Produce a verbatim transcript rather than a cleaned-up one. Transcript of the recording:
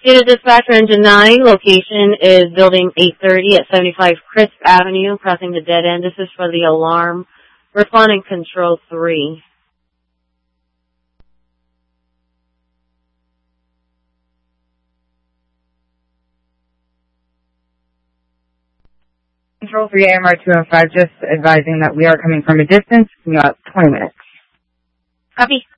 Data Dispatcher Engine nine, location is Building eight thirty at seventy-five Crisp Avenue, crossing the dead end. This is for the alarm. Responding Control three. Control three, A M R two oh five, just advising that we are coming from a distance in about twenty minutes. Copy.